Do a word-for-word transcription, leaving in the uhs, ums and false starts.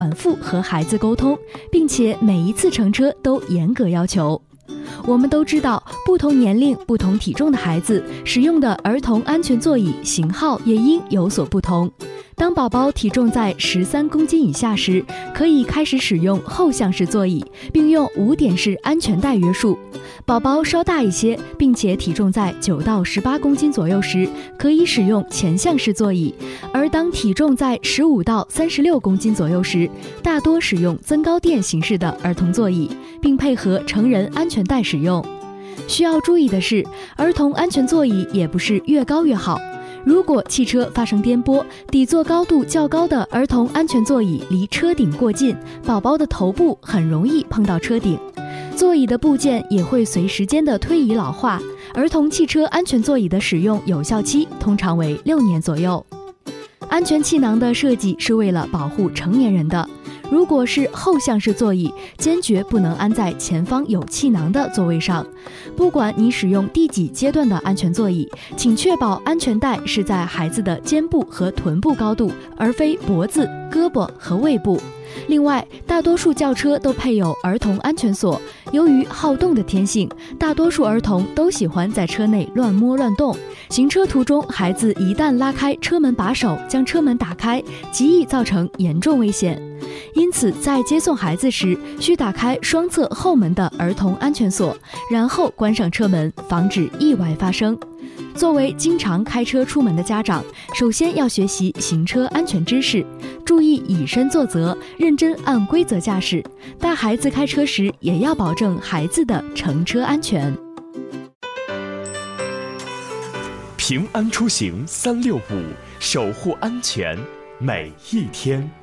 反复和孩子沟通，并且每一次乘车都严格要求。我们都知道，不同年龄、不同体重的孩子使用的儿童安全座椅型号也应有所不同。当宝宝体重在十三公斤以下时，可以开始使用后向式座椅，并用五点式安全带约束。宝宝稍大一些，并且体重在九到十八公斤左右时，可以使用前向式座椅；而当体重在十五到三十六公斤左右时，大多使用增高垫形式的儿童座椅，并配合成人安全带使用。需要注意的是，儿童安全座椅也不是越高越好。如果汽车发生颠簸，底座高度较高的儿童安全座椅离车顶过近，宝宝的头部很容易碰到车顶。座椅的部件也会随时间的推移老化，儿童汽车安全座椅的使用有效期通常为六年左右。安全气囊的设计是为了保护成年人的。如果是后向式座椅，坚决不能安在前方有气囊的座位上。不管你使用第几阶段的安全座椅，请确保安全带是在孩子的肩部和臀部高度，而非脖子、胳膊和胃部。另外，大多数轿车都配有儿童安全锁。由于好动的天性，大多数儿童都喜欢在车内乱摸乱动。行车途中，孩子一旦拉开车门把手，将车门打开，极易造成严重危险。因此，在接送孩子时，需打开双侧后门的儿童安全锁，然后关上车门，防止意外发生。作为经常开车出门的家长，首先要学习行车安全知识，注意以身作则，认真按规则驾驶。带孩子开车时，也要保证孩子的乘车安全。 平安出行三六五，守护安全每一天。